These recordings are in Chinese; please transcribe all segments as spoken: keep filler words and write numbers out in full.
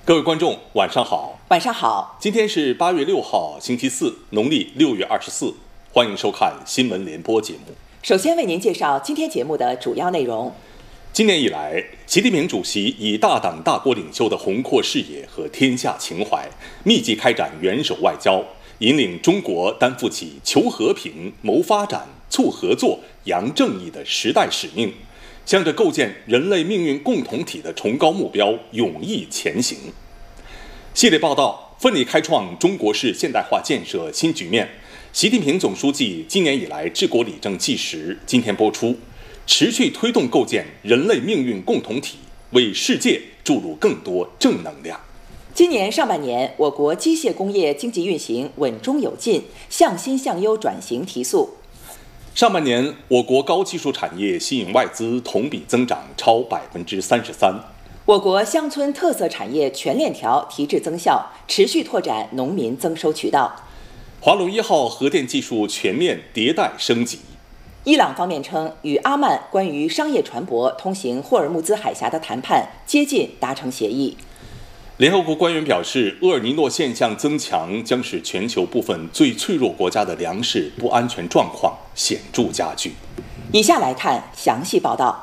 各位观众，晚上好。 晚上好。 今天是八月六号，星期四，农历六月二十四。欢迎收看新闻联播节目。 首先为您介绍今天节目的主要内容。 今年以来，习近平主席以大党大国领袖的宏阔视野和天下情怀，密集开展元首外交，引领中国担负起求和平、谋发展、促合作、扬正义的时代使命，向着构建人类命运共同体的崇高目标勇毅前行。系列报道奋力开创中国式现代化建设新局面，习近平总书记今年以来治国理政纪实今天播出，持续推动构建人类命运共同体，为世界注入更多正能量。 今年上半年，我国机械工业经济运行稳中有进，向新向优转型提速。 上半年，我国高技术产业吸引外资同比增长超百分之三十三。 我国乡村特色产业全链条提质增效，持续拓展农民增收渠道。 华龙一号核电技术全面迭代升级。 伊朗方面称，与阿曼关于商业船舶通行霍尔木兹海峡的谈判接近达成协议。 联合国官员表示，厄尔尼诺现象增强将使全球部分最脆弱国家的粮食不安全状况显著加剧。 以下来看详细报道。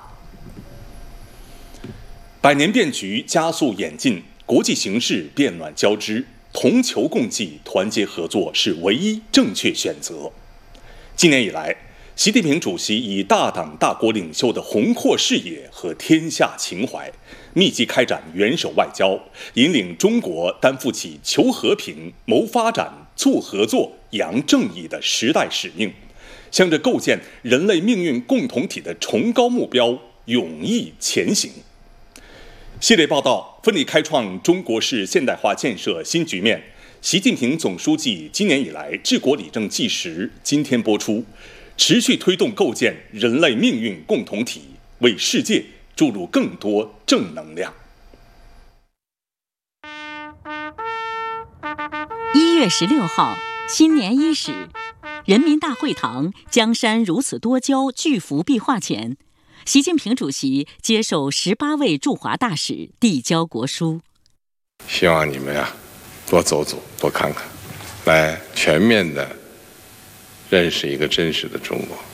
百年变局加速演进，国际形势变乱交织，同求共济、团结合作是唯一正确选择。今年以来，习近平主席以大党大国领袖的宏阔视野和天下情怀，密集开展元首外交，引领中国担负起求和平、谋发展、促合作、扬正义的时代使命，向着构建人类命运共同体的崇高目标勇毅前行。系列报道奋力开创中国式现代化建设新局面，习近平总书记今年以来治国理政纪实今天播出，持续推动构建人类命运共同体，为世界注入更多正能量。 一月十六号，新年伊始，人民大会堂江山如此多娇巨幅壁画前，习近平主席接受十八位驻华大使递交国书。 希望你们呀、啊，多走走，多看看，来全面的认识一个真实的中国。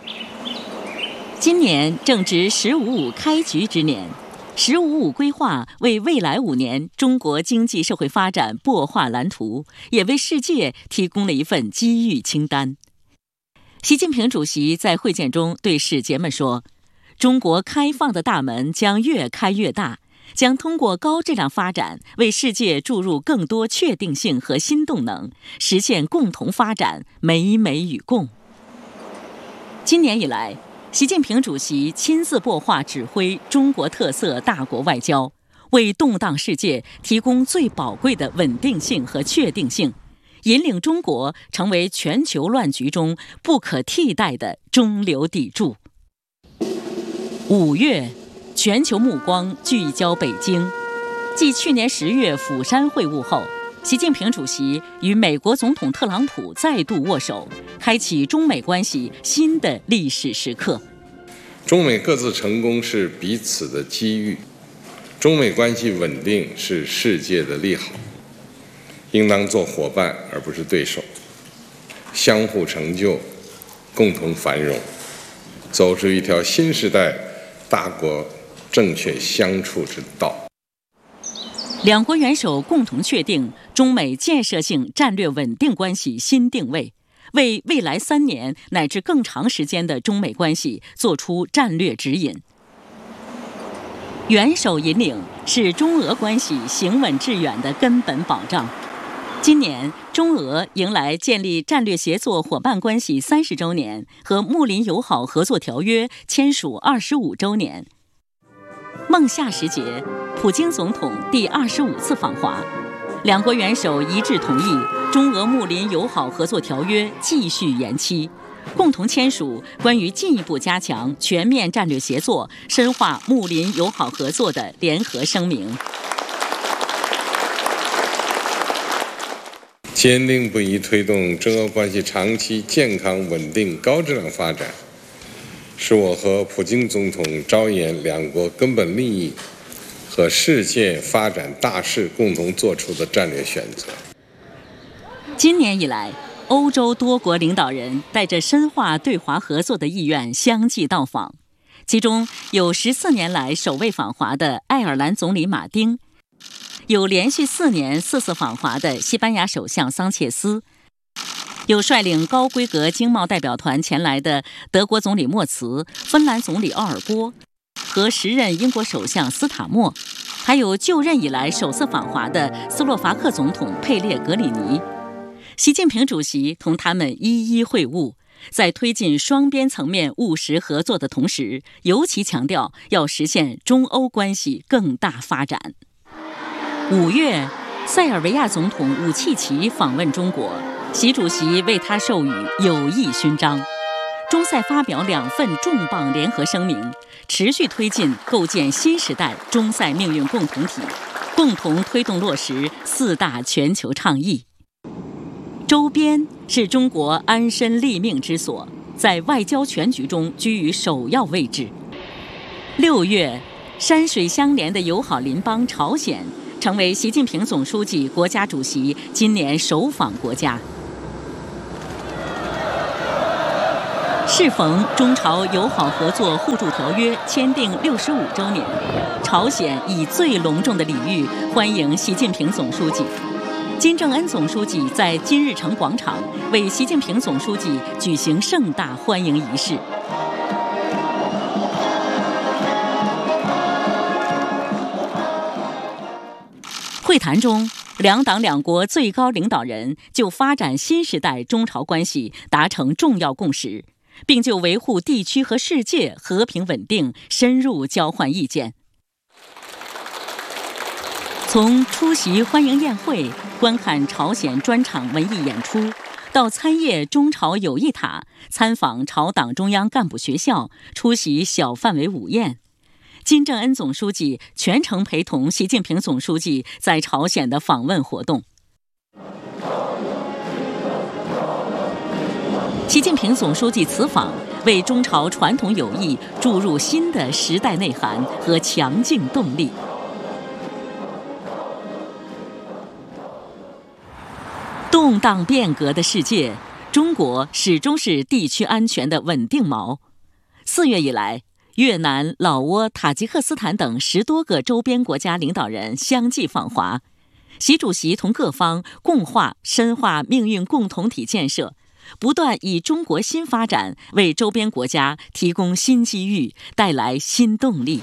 今年正值“十五五”开局之年，“十五五”规划为未来五年中国经济社会发展擘画蓝图，也为世界提供了一份机遇清单。习近平主席在会见中对使节们说，中国开放的大门将越开越大，将通过高质量发展为世界注入更多确定性和新动能，实现共同发展、美美与共。今年以来，习近平主席亲自擘画指挥中国特色大国外交，为动荡世界提供最宝贵的稳定性和确定性，引领中国成为全球乱局中不可替代的中流砥柱。五月，全球目光聚焦北京。继去年十月釜山会晤后，习近平主席与美国总统特朗普再度握手，开启中美关系新的历史时刻。 中美各自成功是彼此的机遇，中美关系稳定是世界的利好，应当做伙伴而不是对手，相互成就，共同繁荣，走出一条新时代大国正确相处之道。 两国元首共同确定中美建设性战略稳定关系新定位，为未来三年乃至更长时间的中美关系作出战略指引。元首引领是中俄关系行稳致远的根本保障。今年，中俄迎来建立战略协作伙伴关系三十周年和睦邻友好合作条约签署二十五周年。孟夏时节，普京总统第二十五次访华，两国元首一致同意中俄睦邻友好合作条约继续延期，共同签署关于进一步加强全面战略协作、深化睦邻友好合作的联合声明。 坚定不移推动中俄关系长期健康稳定高质量发展，是我和普京总统着眼两国根本利益和世界发展大势共同做出的战略选择。 今年以来，欧洲多国领导人带着深化对华合作的意愿相继到访，其中有十四年来首位访华的爱尔兰总理马丁，有连续四年四次访华的西班牙首相桑切斯，有率领高规格经贸代表团前来的德国总理默茨、芬兰总理奥尔波和时任英国首相斯塔默，还有就任以来首次访华的斯洛伐克总统佩列格里尼。习近平主席同他们一一会晤，在推进双边层面务实合作的同时，尤其强调要实现中欧关系更大发展。五月，塞尔维亚总统武契奇访问中国，习主席为他授予友谊勋章。中塞发表两份重磅联合声明，持续推进构建新时代中塞命运共同体，共同推动落实四大全球倡议。周边是中国安身立命之所，在外交全局中居于首要位置。六月，山水相连的友好邻邦朝鲜成为习近平总书记、国家主席今年首访国家。适逢中朝友好合作互助条约签订六十五周年，朝鲜以最隆重的礼遇欢迎习近平总书记。金正恩总书记在金日成广场为习近平总书记举行盛大欢迎仪式。会谈中，两党两国最高领导人就发展新时代中朝关系达成重要共识，并就维护地区和世界和平稳定深入交换意见。从出席欢迎宴会、观看朝鲜专场文艺演出，到参谒中朝友谊塔、参访朝党中央干部学校、出席小范围午宴，金正恩总书记全程陪同习近平总书记在朝鲜的访问活动。习近平总书记此访为中朝传统友谊注入新的时代内涵和强劲动力。动荡变革的世界，中国始终是地区安全的稳定锚。四月以来，越南、老挝、塔吉克斯坦等十多个周边国家领导人相继访华，习主席同各方共话深化命运共同体建设，不断以中国新发展为周边国家提供新机遇，带来新动力。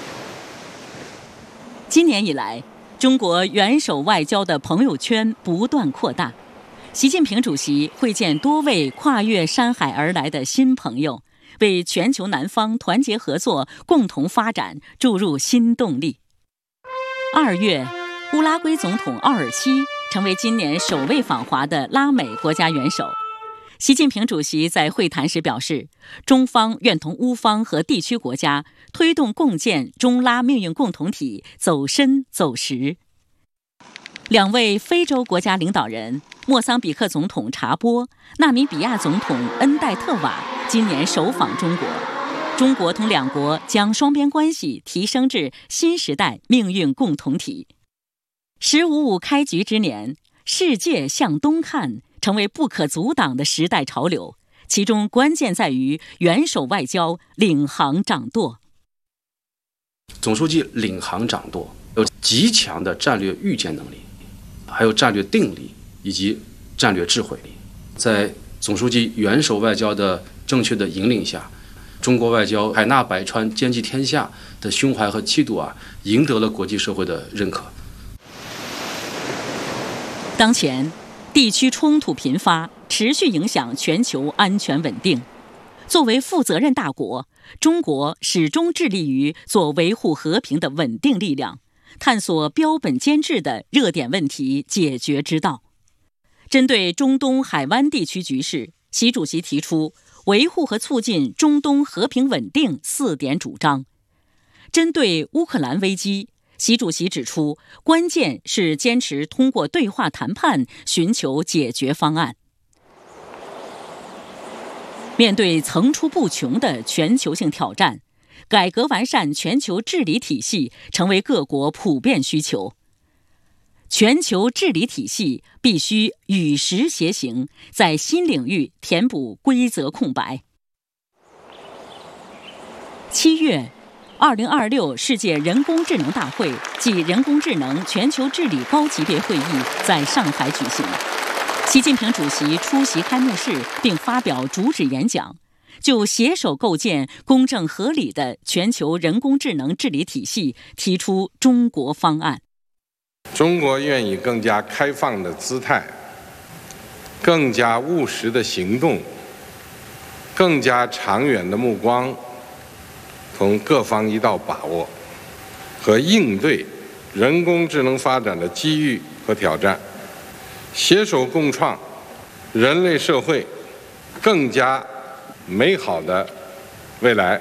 今年以来，中国元首外交的朋友圈不断扩大，习近平主席会见多位跨越山海而来的新朋友，为全球南方团结合作、共同发展注入新动力。二月，乌拉圭总统奥尔西成为今年首位访华的拉美国家元首。习近平主席在会谈时表示，中方愿同乌方和地区国家推动共建中拉命运共同体走深走实。两位非洲国家领导人，莫桑比克总统查波、纳米比亚总统恩戴特瓦今年首访中国。中国同两国将双边关系提升至新时代命运共同体。十五五开局之年，世界向东看成为不可阻挡的时代潮流，其中关键在于元首外交领航掌舵。 总书记领航掌舵，有极强的战略预见能力，还有战略定力以及战略智慧。在总书记元首外交的正确的引领下，中国外交海纳百川、兼济天下的胸怀和气度啊，赢得了国际社会的认可。 当前，地区冲突频发，持续影响全球安全稳定。作为负责任大国，中国始终致力于做维护和平的稳定力量，探索标本兼治的热点问题解决之道。针对中东海湾地区局势，习主席提出维护和促进中东和平稳定四点主张。针对乌克兰危机，习主席指出，关键是坚持通过对话谈判寻求解决方案。面对层出不穷的全球性挑战， 改革完善全球治理体系成为各国普遍需求。全球治理体系必须与时偕行，在新领域填补规则空白。七月，二零二六世界人工智能大会暨人工智能全球治理高级别会议在上海举行。习近平主席出席开幕式并发表主旨演讲，就携手构建公正合理的全球人工智能治理体系提出中国方案。 中国愿以更加开放的姿态、更加务实的行动、更加长远的目光，同各方一道把握和应对人工智能发展的机遇和挑战，携手共创人类社会更加美好的未来。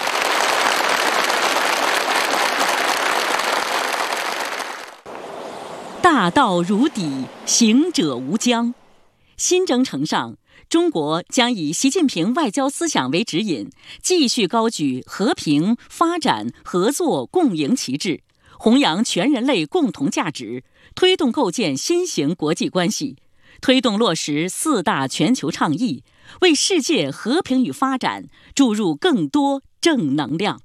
大道如砥，行者无疆。新征程上，中国将以习近平外交思想为指引，继续高举和平、发展、合作、共赢旗帜，弘扬全人类共同价值，推动构建新型国际关系，推动落实四大全球倡议，为世界和平与发展注入更多正能量。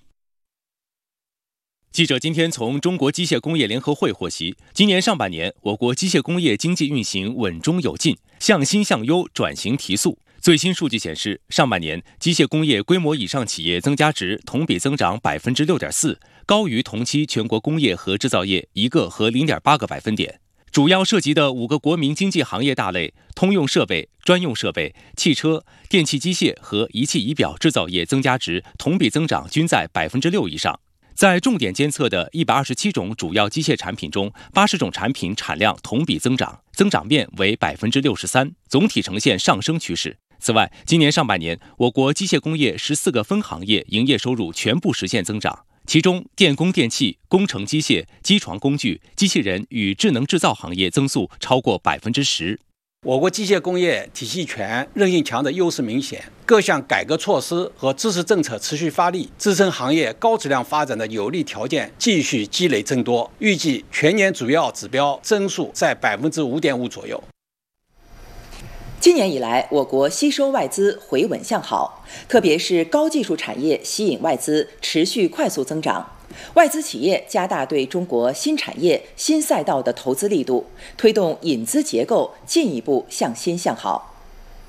记者今天从中国机械工业联合会获悉，今年上半年我国机械工业经济运行稳中有进，向新向优，转型提速。最新数据显示，上半年机械工业规模以上企业增加值同比增长百分之六点四，高于同期全国工业和制造业一个和零点八个百分点。主要涉及的五个国民经济行业大类，通用设备、专用设备、汽车、电气机械和仪器仪表制造业增加值同比增长均在百分之六以上。在重点监测的一百二十七种主要机械产品中，八十种产品产量同比增长，增长面为百分之六十三，总体呈现上升趋势。此外，今年上半年，我国机械工业十四个分行业营业收入全部实现增长，其中电工电气、工程机械、机床工具、机器人与智能制造行业增速超过百分之十。 我国机械工业体系全、韧性强的优势明显，各项改革措施和支持政策持续发力，支撑行业高质量发展的有利条件继续积累增多。预计全年主要指标增速在百分之五点五左右。 今年以来，我国吸收外资回稳向好，特别是高技术产业吸引外资持续快速增长。外资企业加大对中国新产业、新赛道的投资力度，推动引资结构进一步向新向好。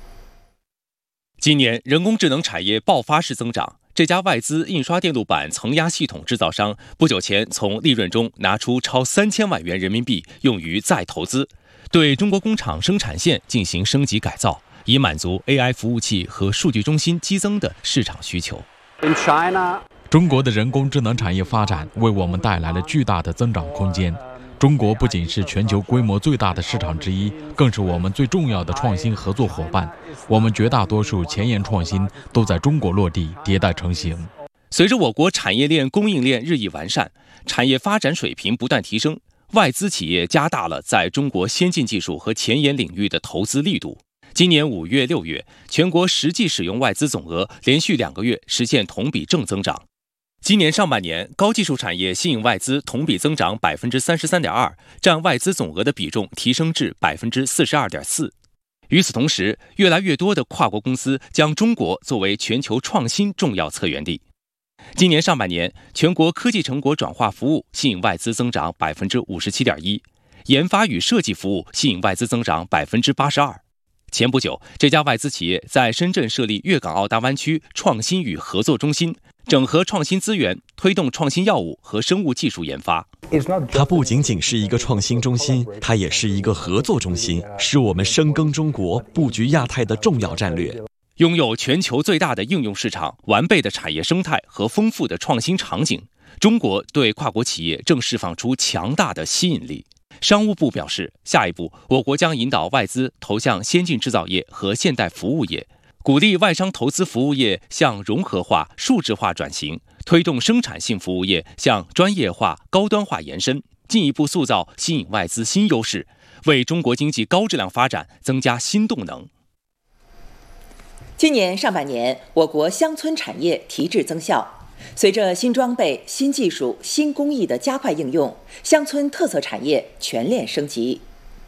今年人工智能产业爆发式增长，这家外资印刷电路板层压系统制造商不久前从利润中拿出超三千万元人民币用于再投资，对中国工厂生产线进行升级改造，以满足 A I 服务器和数据中心激增的市场需求。 In China中国的人工智能产业发展为我们带来了巨大的增长空间。中国不仅是全球规模最大的市场之一，更是我们最重要的创新合作伙伴。我们绝大多数前沿创新都在中国落地迭代成型。 随着我国产业链供应链日益完善，产业发展水平不断提升，外资企业加大了在中国先进技术和前沿领域的投资力度。今年五月、六月，全国实际使用外资总额连续两个月实现同比正增长。今年上半年，高技术产业吸引外资同比增长百分之三十三点二，占外资总额的比重提升至百分之四十二点四。与此同时，越来越多的跨国公司将中国作为全球创新重要策源地。今年上半年，全国科技成果转化服务吸引外资增长百分之五十七点一，研发与设计服务吸引外资增长百分之八十二。前不久，这家外资企业在深圳设立粤港澳大湾区创新与合作中心，整合创新资源，推动创新药物和生物技术研发。 它不仅仅是一个创新中心，它也是一个合作中心，是我们深耕中国、布局亚太的重要战略。 拥有全球最大的应用市场、完备的产业生态和丰富的创新场景，中国对跨国企业正释放出强大的吸引力。商务部表示，下一步我国将引导外资投向先进制造业和现代服务业，鼓励外商投资服务业向融合化、数字化转型，推动生产性服务业向专业化、高端化延伸，进一步塑造吸引外资新优势，为中国经济高质量发展增加新动能。 今年上半年，我国乡村产业提质增效。 随着新装备、新技术、新工艺的加快应用，乡村特色产业全链升级。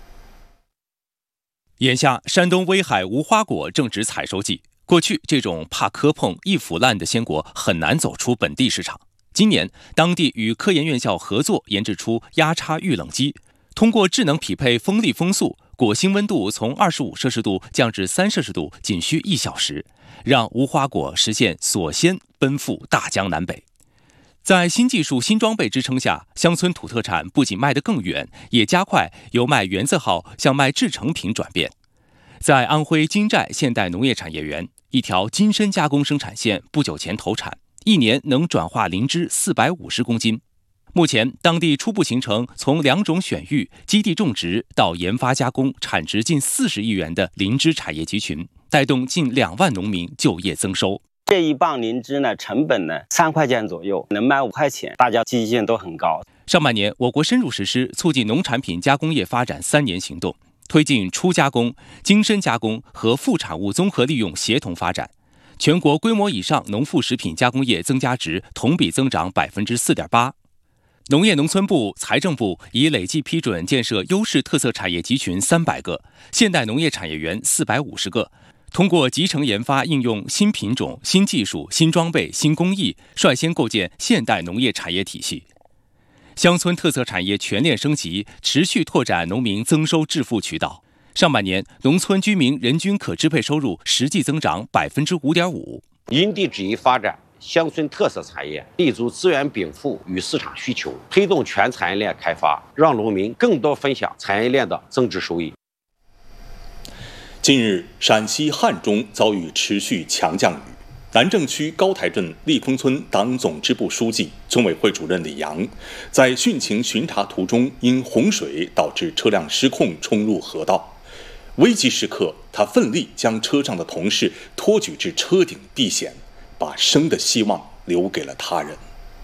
眼下，山东威海无花果正值采收季。过去，这种怕磕碰、易腐烂的鲜果很难走出本地市场。今年，当地与科研院校合作研制出压插预冷机，通过智能匹配风力风速，果心温度从二十五摄氏度降至三摄氏度，仅需一小时，让无花果实现锁鲜奔赴大江南北。在新技术、新装备支撑下，乡村土特产不仅卖得更远，也加快由卖原字号向卖制成品转变。在安徽金寨现代农业产业园，一条金参加工生产线不久前投产，一年能转化灵芝四百五十公斤。目前，当地初步形成从两种选育、基地种植到研发加工，产值近四十亿元的灵芝产业集群，带动近两万农民就业增收。 这一磅灵芝呢，成本呢三块钱左右，能卖五块钱，大家积极性都很高。 上半年，我国深入实施促进农产品加工业发展三年行动，推进初加工、精深加工和副产物综合利用协同发展。全国规模以上农副食品加工业增加值同比增长百分之四点八。农业农村部、财政部已累计批准建设优势特色产业集群三百个，现代农业产业园四百五十个。通过集成研发应用新品种、新技术、新装备、新工艺，率先构建现代农业产业体系。乡村特色产业全链升级，持续拓展农民增收致富渠道。上半年，农村居民人均可支配收入实际增长百分之五点五。 因地制宜发展乡村特色产业，立足资源禀赋与市场需求，推动全产业链开发，让农民更多分享产业链的增值收益。 近日，陕西汉中遭遇持续强降雨。南郑区高台镇立丰村党总支部书记、村委会主任李阳，在汛情巡查途中，因洪水导致车辆失控冲入河道。危急时刻，他奋力将车上的同事托举至车顶避险，把生的希望留给了他人。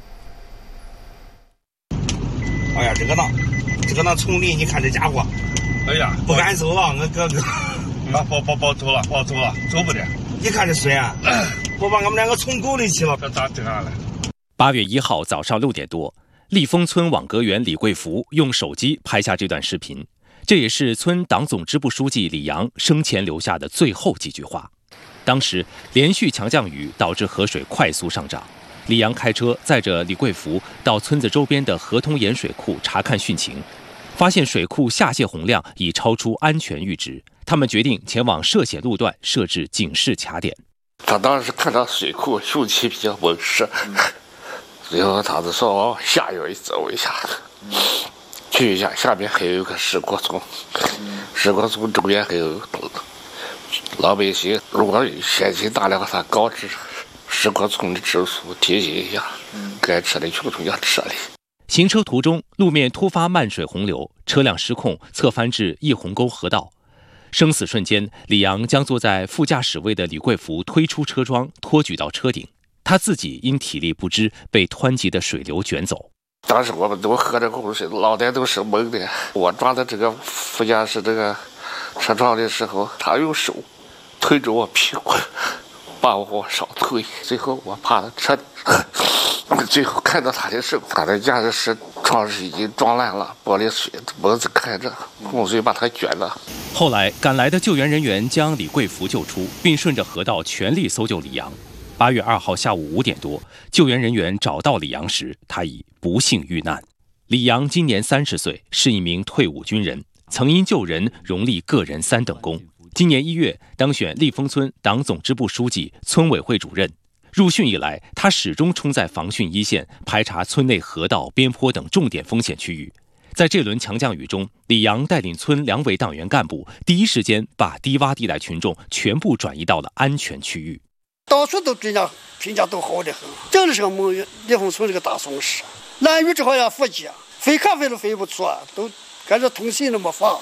哎呀，这个呢，这个呢，冲力，你看这家伙，哎呀，不敢走了，我哥哥。啊，不不不走了，不走了，走不得。你看这水啊，我把我们两个冲沟里去了，这咋这样了？ 八月一号早上六点多，立丰村网格员李贵福用手机拍下这段视频，这也是村党总支部书记李阳生前留下的最后几句话。当时连续强降雨导致河水快速上涨，李阳开车载着李贵福到村子周边的河通盐水库查看汛情，发现水库下泄洪量已超出安全阈值。他们决定前往涉险路段设置警示卡点。 他当时看到水库汛气比较猛湿，最后他就说往下游走一下，去一下，下面还有一个石锅村，石锅村周边还有老百姓，如果险情大的话，他告知石锅村的支书提醒一下，该撤的群众要撤离。 行车途中，路面突发漫水洪流，车辆失控侧翻至一鸿沟河道。生死瞬间，李阳将坐在副驾驶位的李贵福推出车窗，托举到车顶。他自己因体力不支，被湍急的水流卷走。 当时我们都喝着口水，脑袋都是懵的。我抓到这个副驾驶这个车窗的时候，他用手推着我屁股，把我往上推。最后我爬到车顶，最后看到他的时候，他的驾驶室窗是已经撞烂了，玻璃水门子开着，洪水把他卷了。 后来赶来的救援人员将李贵福救出，并顺着河道全力搜救李阳。八月二号下午五点多，救援人员找到李阳时，他已不幸遇难。李阳今年三十岁，是一名退伍军人，曾因救人荣立个人三等功。今年一月当选立丰村党总支部书记、村委会主任。入汛以来，他始终冲在防汛一线，排查村内河道、边坡等重点风险区域。在这轮强降雨中，李阳带领村两委党员干部第一时间把低洼地带群众全部转移到了安全区域。 到处都评价评价都好得很，真的是个梦立丰村这个大松市，南雨之后要伏击，飞咖啡都飞不出啊，都感觉通信都没法。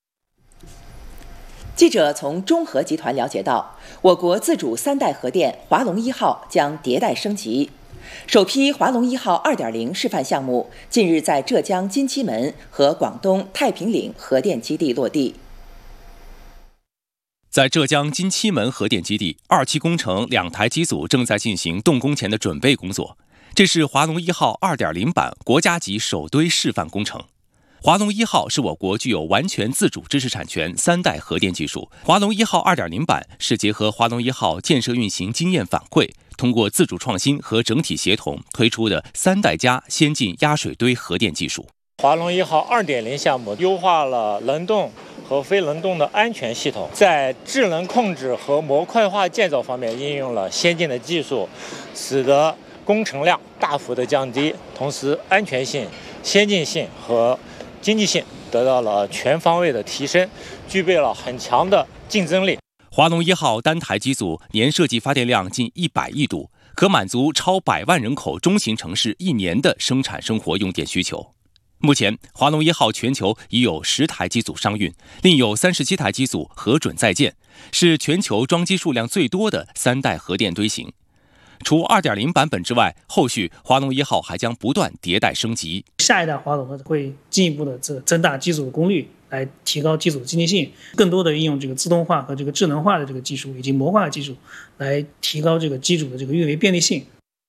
记者从中核集团了解到，我国自主三代核电华龙一号将迭代升级。首批华龙一号 二点零 示范项目近日在浙江金鸡门和广东太平岭核电基地落地。 在浙江金七门核电基地，二期工程两台机组正在进行动工前的准备工作。这是华龙一号 二点零 版国家级首堆示范工程。华龙一号是我国具有完全自主知识产权三代核电技术，华龙一号 二点零 版是结合华龙一号建设运行经验反馈，通过自主创新和整体协同推出的三代加先进压水堆核电技术。 华龙一号 二点零 项目优化了冷冻和非冷冻的安全系统，在智能控制和模块化建造方面应用了先进的技术，使得工程量大幅的降低，同时安全性、先进性和经济性得到了全方位的提升，具备了很强的竞争力。 华龙一号单台机组年设计发电量近一百亿度，可满足超百万人口中型城市一年的生产生活用电需求。目前，华龙一号全球已有十台机组商运，另有三十七台机组核准在建，是全球装机数量最多的三代核电堆型。除 二点零 版本之外，后续华龙一号还将不断迭代升级。 下一代华龙核会进一步的这增大机组的功率，来提高机组的经济性，更多的应用这个自动化和这个智能化的这个技术以及模块技术，来提高这个机组的这个运维便利性。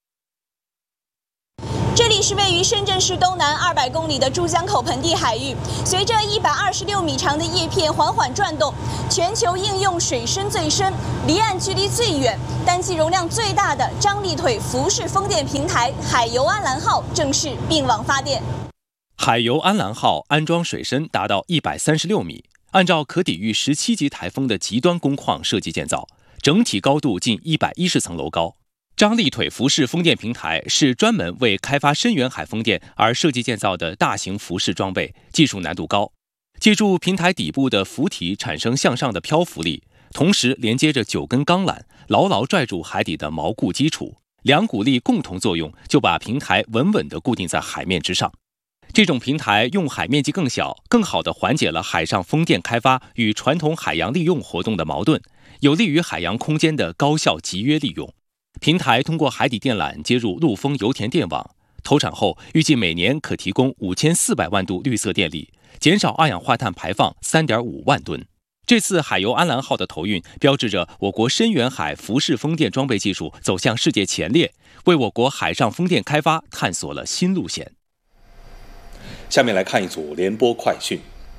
这里是位于深圳市东南二百公里的珠江口盆地海域，随着一百二十六米长的叶片缓缓转动，全球应用水深最深、离岸距离最远、单机容量最大的张力腿浮式风电平台海游安澜号正式并网发电。 海游安澜号安装水深达到一百三十六米，按照可抵御十七级台风的极端工况设计建造，整体高度近一百一十层楼高。张力腿浮式风电平台是专门为开发深远海风电而设计建造的大型浮式装备，技术难度高。借助平台底部的浮体产生向上的漂浮力，同时连接着九根钢缆，牢牢拽住海底的锚固基础，两股力共同作用，就把平台稳稳地固定在海面之上。这种平台用海面积更小，更好地缓解了海上风电开发与传统海洋利用活动的矛盾，有利于海洋空间的高效集约利用。平台通过海底电缆接入陆丰油田电网，投产后预计每年可提供五千四百万度绿色电力，减少二氧化碳排放 三点五万吨。这次海游安澜号的投运，标志着我国深远海浮式风电装备技术走向世界前列，为我国海上风电开发探索了新路线。 下面来看一组联播快讯。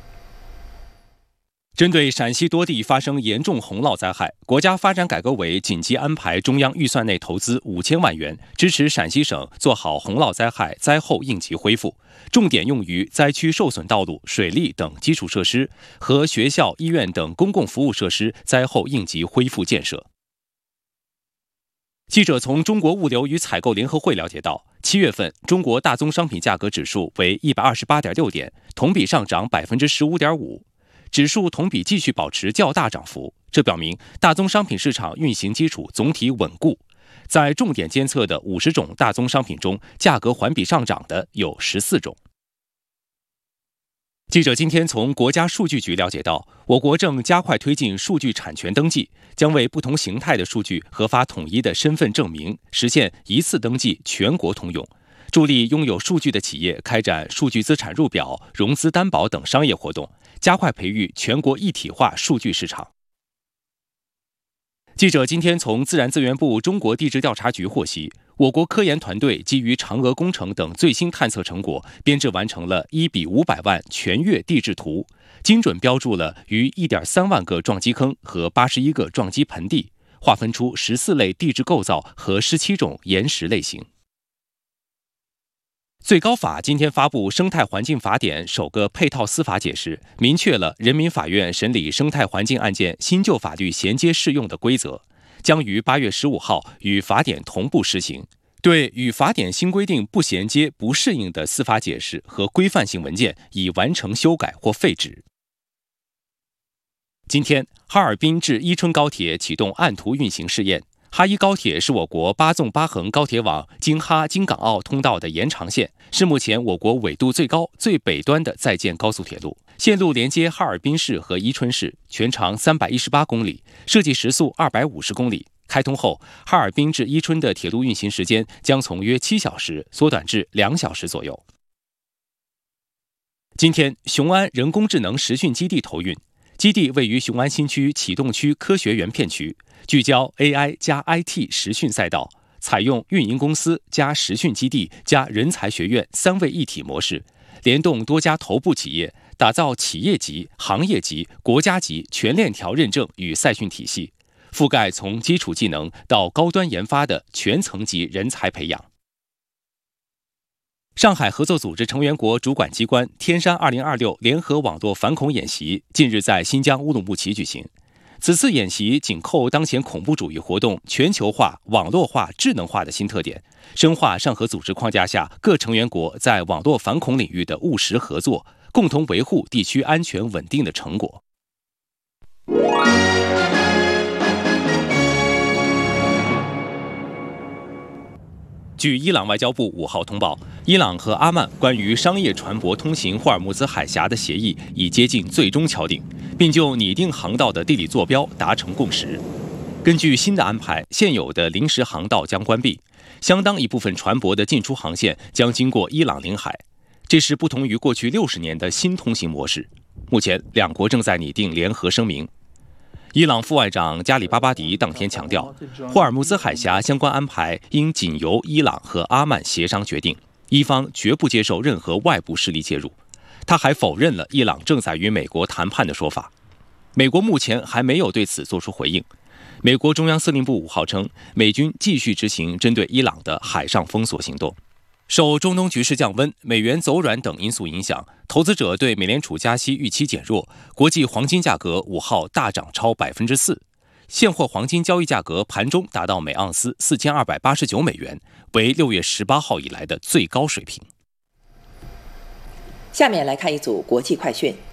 针对陕西多地发生严重洪涝灾害，国家发展改革委紧急安排中央预算内投资五千万元，支持陕西省做好洪涝灾害灾后应急恢复，重点用于灾区受损道路、水利等基础设施和学校、医院等公共服务设施灾后应急恢复建设。记者从中国物流与采购联合会了解到，七月份中国大宗商品价格指数为一百二十八点六点，同比上涨百分之十五点五。指数同比继续保持较大涨幅，这表明大宗商品市场运行基础总体稳固。在重点监测的五十种大宗商品中，价格环比上涨的有十四种。记者今天从国家数据局了解到，我国正加快推进数据产权登记，将为不同形态的数据核发统一的身份证明，实现一次登记全国通用，助力拥有数据的企业开展数据资产入表、融资担保等商业活动，加快培育全国一体化数据市场。记者今天从自然资源部中国地质调查局获悉，我国科研团队基于嫦娥工程等最新探测成果，编制完成了一比五百万全月地质图，精准标注了逾一点三万个撞击坑和八十一个撞击盆地，划分出十四类地质构造和十七种岩石类型。最高法今天发布《生态环境法典》首个配套司法解释，明确了人民法院审理生态环境案件新旧法律衔接适用的规则，将于八月十五号与法典同步施行。对与法典新规定不衔接、不适应的司法解释和规范性文件，已完成修改或废止。今天，哈尔滨至伊春高铁启动按图运行试验。哈伊高铁是我国八纵八横高铁网京哈京港澳通道的延长线，是目前我国纬度最高、最北端的在建高速铁路。线路连接哈尔滨市和伊春市，全长三百一十八公里，设计时速二百五十公里。开通后，哈尔滨至伊春的铁路运行时间将从约七小时缩短至两小时左右。今天，雄安人工智能实训基地投运。 基地位于雄安新区启动区科学园片区，聚焦 A I 加 I T 实训赛道，采用运营公司加实训基地加人才学院三位一体模式，联动多家头部企业，打造企业级、行业级、国家级全链条认证与赛训体系，覆盖从基础技能到高端研发的全层级人才培养。上海合作组织成员国主管机关天山二零二六联合网络反恐演习近日在新疆乌鲁木齐举行。此次演习紧扣当前恐怖主义活动全球化、网络化、智能化的新特点，深化上合组织框架下各成员国在网络反恐领域的务实合作，共同维护地区安全稳定的成果。据伊朗外交部五号通报，伊朗和阿曼关于商业船舶通行霍尔木兹海峡的协议已接近最终敲定，并就拟定航道的地理坐标达成共识。根据新的安排，现有的临时航道将关闭，相当一部分船舶的进出航线将经过伊朗领海。这是不同于过去六十年的新通行模式。目前，两国正在拟定联合声明。伊朗副外长加里巴巴迪当天强调，霍尔木兹海峡相关安排应仅由伊朗和阿曼协商决定，伊方绝不接受任何外部势力介入。他还否认了伊朗正在与美国谈判的说法。美国目前还没有对此作出回应。美国中央司令部五号称，美军继续执行针对伊朗的海上封锁行动。受中东局势降温、美元走软等因素影响，投资者对美联储加息预期减弱，国际黄金价格五号大涨超百分之四，现货黄金交易价格盘中达到每盎司四千二百八十九美元，为六月十八号以来的最高水平。 下面来看一组国际快讯。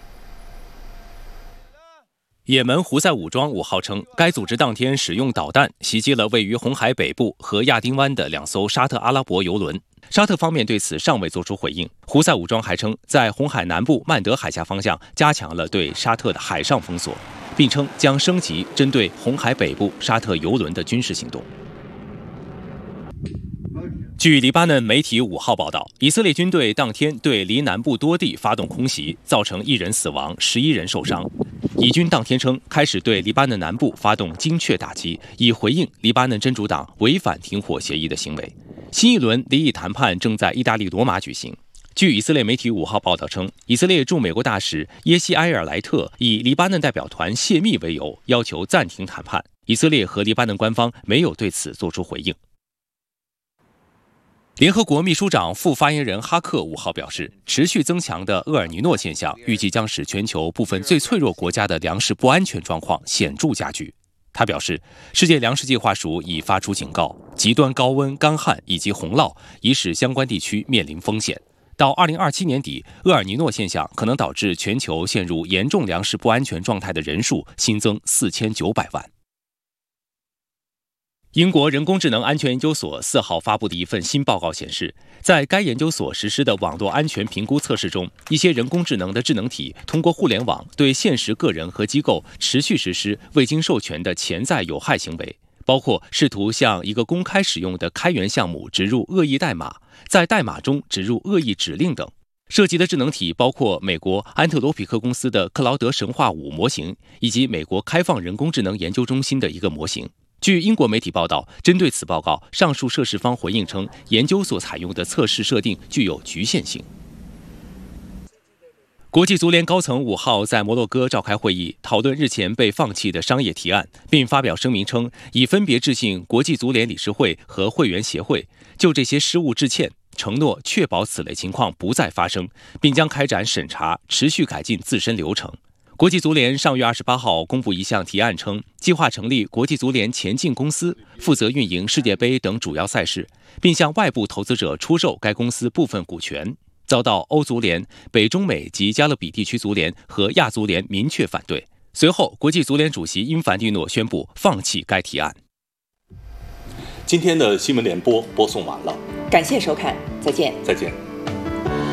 也门胡塞武装五号称，该组织当天使用导弹袭击了位于红海北部和亚丁湾的两艘沙特阿拉伯油轮。沙特方面对此尚未作出回应。胡塞武装还称，在红海南部曼德海峡方向加强了对沙特的海上封锁，并称将升级针对红海北部沙特油轮的军事行动。据黎巴嫩媒体五号报道，以色列军队当天对黎南部多地发动空袭，造成一人死亡，十一人受伤。以军当天称，开始对黎巴嫩南部发动精确打击，以回应黎巴嫩真主党违反停火协议的行为。新一轮离异谈判正在意大利罗马举行。据以色列媒体五号报道称，以色列驻美国大使耶西埃尔莱特以黎巴嫩代表团泄密为由，要求暂停谈判。以色列和黎巴嫩官方没有对此作出回应。联合国秘书长副发言人哈克五号表示，持续增强的厄尔尼诺现象预计将使全球部分最脆弱国家的粮食不安全状况显著加剧。他表示，世界粮食计划署已发出警告，极端高温、干旱以及洪涝已使相关地区面临风险。到二零二七年底，厄尔尼诺现象可能导致全球陷入严重粮食不安全状态的人数新增四千九百万。英国人工智能安全研究所四号发布的一份新报告显示，在该研究所实施的网络安全评估测试中，一些人工智能的智能体通过互联网对现实个人和机构持续实施未经授权的潜在有害行为，包括试图向一个公开使用的开源项目植入恶意代码，在代码中植入恶意指令等。涉及的智能体包括美国安特罗皮克公司的克劳德神话五模型，以及美国开放人工智能研究中心的一个模型。据英国媒体报道，针对此报告，上述涉事方回应称，研究所采用的测试设定具有局限性。国际足联高层五号在摩洛哥召开会议，讨论日前被放弃的商业提案，并发表声明称，已分别致信国际足联理事会和会员协会，就这些失误致歉，承诺确保此类情况不再发生，并将开展审查，持续改进自身流程。国际足联上月二十八号公布一项提案称，计划成立国际足联前进公司，负责运营世界杯等主要赛事，并向外部投资者出售该公司部分股权，遭到欧足联、北中美及加勒比地区足联和亚足联明确反对。随后，国际足联主席因凡蒂诺宣布放弃该提案。 今天的新闻联播播送完了， 感谢收看，再见。 再见。